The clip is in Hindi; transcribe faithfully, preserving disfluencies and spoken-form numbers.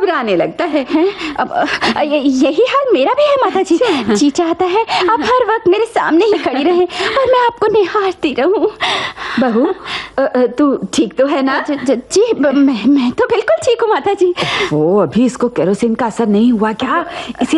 घबराने लगता है। हैं? अब अ, य- यही हाल मेरा भी है माता जी। जी चाहता है आप हर वक्त मेरे सामने ही खड़ी रहे और मैं आपको निहारती रहूं। बहू, अ, अ, तू ठीक तो है ना? ज, ज, जी ब- मैं मैं तो बिल्कुल ठीक हूँ माता जी। वो अभी इसको केरोसिन का असर नहीं हुआ क्या? इसे